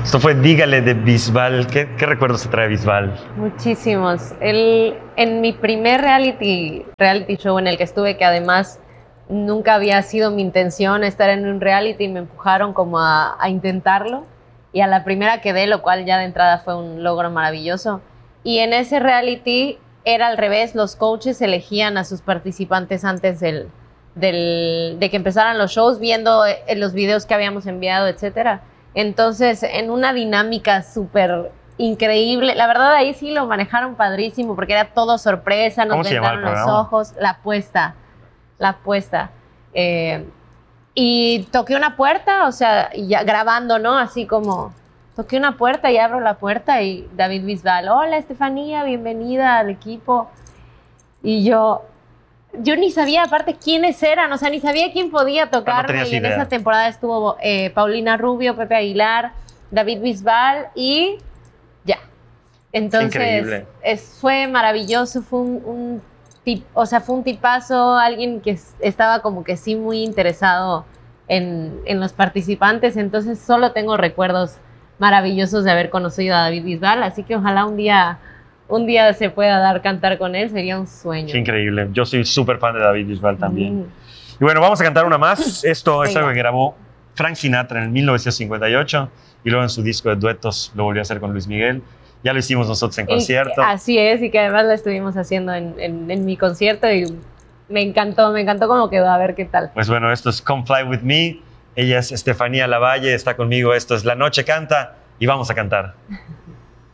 Esto fue Dígale de Bisbal. ¿Qué recuerdos te trae Bisbal? Muchísimos. En mi primer reality show en el que estuve, que además nunca había sido mi intención estar en un reality, me empujaron como a intentarlo. Y a la primera quedé, lo cual ya de entrada fue un logro maravilloso. Y en ese reality era al revés, los coaches elegían a sus participantes antes de que empezaran los shows, viendo los videos que habíamos enviado, etcétera. Entonces, en una dinámica súper increíble, la verdad ahí sí lo manejaron padrísimo, porque era todo sorpresa, nos vendaron los ojos, la apuesta. Y toqué una puerta, o sea, ya grabando, ¿no? Así como, toqué una puerta y abro la puerta y David Bisbal, hola Estefanía, bienvenida al equipo. Y yo ni sabía aparte quiénes eran, o sea, ni sabía quién podía tocarme. No, y en esa temporada estuvo Paulina Rubio, Pepe Aguilar, David Bisbal y ya. Entonces, fue maravilloso, fue fue un tipazo, alguien que estaba como que sí muy interesado en los participantes, entonces solo tengo recuerdos maravillosos de haber conocido a David Bisbal, así que ojalá un día se pueda dar cantar con él, sería un sueño. Qué increíble, yo soy súper fan de David Bisbal también. Y bueno, vamos a cantar una más. Esto es algo que grabó Frank Sinatra en el 1958 y luego en su disco de duetos lo volvió a hacer con Luis Miguel. Ya lo hicimos nosotros en concierto. Así es, y que además lo estuvimos haciendo en mi concierto y me encantó cómo quedó, a ver qué tal. Pues bueno, esto es Come Fly With Me. Ella es Estefanía Lavalle, está conmigo. Esto es La Noche Canta y vamos a cantar.